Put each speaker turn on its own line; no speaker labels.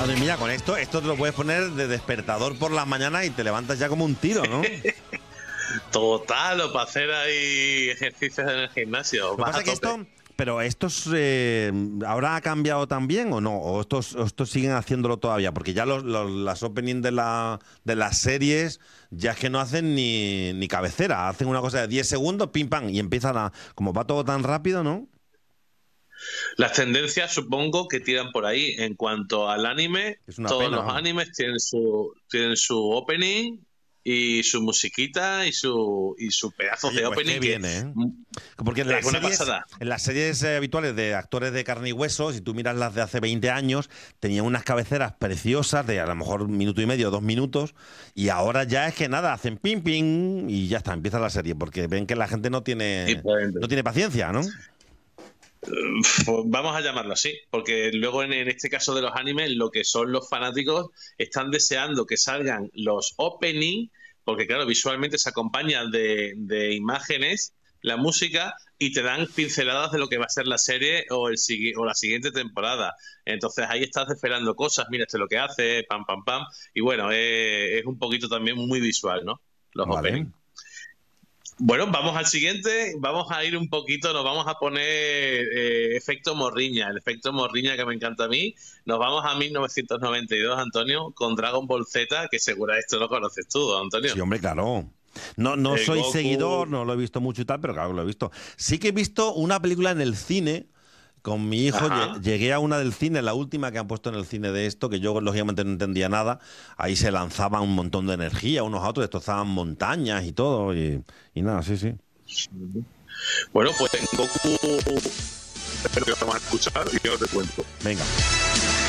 Madre mía, con esto te lo puedes poner de despertador por las mañanas y te levantas ya como un tiro, ¿no?
Total, o para hacer ahí ejercicios en el gimnasio.
Lo que pasa es que estos ¿ahora ha cambiado también o no? ¿O estos siguen haciéndolo todavía? Porque ya las openings de las series ya es que no hacen ni cabecera. Hacen una cosa de 10 segundos, pim, pam, y empiezan como va todo tan rápido, ¿no?
Las tendencias supongo que tiran por ahí. En cuanto al anime,
Es una
todos
pena,
los
vamos.
animes tienen su opening y su musiquita y su pedazo
Oye,
de
pues
opening
qué
que
bien, ¿eh? Porque en
es una pasada.
las series habituales de actores de carne y hueso, si tú miras las de hace 20 años, tenían unas cabeceras preciosas de a lo mejor 1,5 minutos, 2 minutos, y ahora ya es que nada, hacen ping ping y ya está, empieza la serie, porque ven que la gente no
Y
tiene,
pues,
no tiene paciencia, ¿no?
pues vamos a llamarlo así, porque luego en este caso de los animes, lo que son los fanáticos están deseando que salgan los opening, porque claro, visualmente se acompaña de imágenes, la música, y te dan pinceladas de lo que va a ser la serie o la siguiente temporada. Entonces ahí estás esperando cosas, mira, esto es lo que hace, pam, pam, pam, y bueno, es un poquito también muy visual, ¿no? Los opening.
Vale.
Bueno, vamos al siguiente, vamos a ir un poquito, nos vamos a poner efecto morriña, el efecto morriña que me encanta a mí. Nos vamos a 1992, Antonio, con Dragon Ball Z, que segura esto lo conoces tú, Antonio.
Sí, hombre, claro. No soy seguidor,
Goku.
no lo he visto mucho y tal, pero claro que lo he visto. Sí que he visto una película en el cine. Con mi hijo
Ajá.
llegué a una del cine, la última que han puesto en el cine de esto, que yo lógicamente no entendía nada. Ahí se lanzaba un montón de energía unos a otros, destrozaban montañas y todo. Y nada, sí, sí.
Bueno, pues en Goku, espero que lo vamos a escuchar y yo te cuento.
Venga.